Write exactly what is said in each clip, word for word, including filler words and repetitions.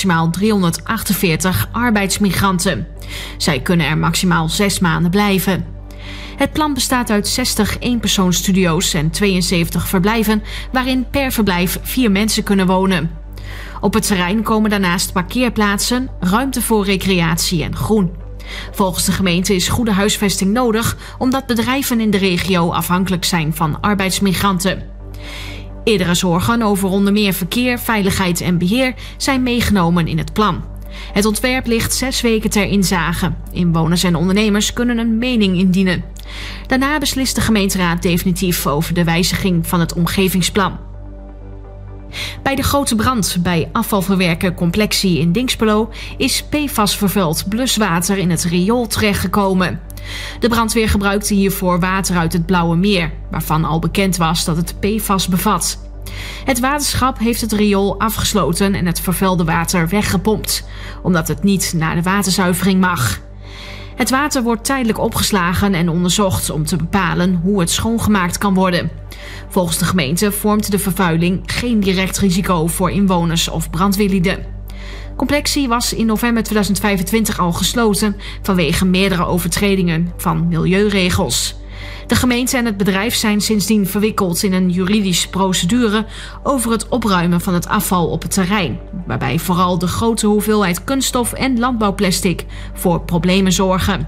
maximaal driehonderdachtenveertig arbeidsmigranten. Zij kunnen er maximaal zes maanden blijven. Het plan bestaat uit zestig eenpersoonsstudio's en tweeënzeventig verblijven, waarin per verblijf vier mensen kunnen wonen. Op het terrein komen daarnaast parkeerplaatsen, ruimte voor recreatie en groen. Volgens de gemeente is goede huisvesting nodig, omdat bedrijven in de regio afhankelijk zijn van arbeidsmigranten. Eerdere zorgen over onder meer verkeer, veiligheid en beheer zijn meegenomen in het plan. Het ontwerp ligt zes weken ter inzage. Inwoners en ondernemers kunnen een mening indienen. Daarna beslist de gemeenteraad definitief over de wijziging van het omgevingsplan. Bij de grote brand bij afvalverwerker Complexie in Dinxperlo is P F A S-vervuild bluswater in het riool terechtgekomen. De brandweer gebruikte hiervoor water uit het Blauwe Meer, waarvan al bekend was dat het P F A S bevat. Het waterschap heeft het riool afgesloten en het vervuilde water weggepompt, omdat het niet naar de waterzuivering mag. Het water wordt tijdelijk opgeslagen en onderzocht om te bepalen hoe het schoongemaakt kan worden. Volgens de gemeente vormt de vervuiling geen direct risico voor inwoners of brandweerlieden. Complexie was in november tweeduizend vijfentwintig al gesloten vanwege meerdere overtredingen van milieuregels. De gemeente en het bedrijf zijn sindsdien verwikkeld in een juridische procedure over het opruimen van het afval op het terrein, waarbij vooral de grote hoeveelheid kunststof en landbouwplastic voor problemen zorgen.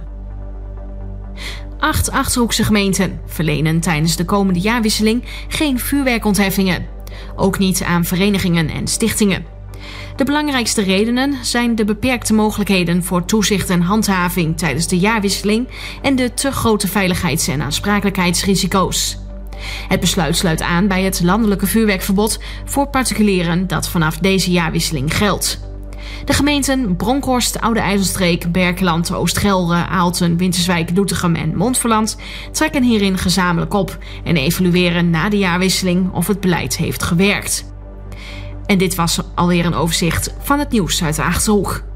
Acht Achterhoekse gemeenten verlenen tijdens de komende jaarwisseling geen vuurwerkontheffingen. Ook niet aan verenigingen en stichtingen. De belangrijkste redenen zijn de beperkte mogelijkheden voor toezicht en handhaving tijdens de jaarwisseling en de te grote veiligheids- en aansprakelijkheidsrisico's. Het besluit sluit aan bij het landelijke vuurwerkverbod voor particulieren dat vanaf deze jaarwisseling geldt. De gemeenten Bronkhorst, Oude IJsselstreek, Berkeland, Oost-Gelre, Aalten, Winterswijk, Doetinchem en Montferland trekken hierin gezamenlijk op en evalueren na de jaarwisseling of het beleid heeft gewerkt. En dit was alweer een overzicht van het nieuws uit de Achterhoek.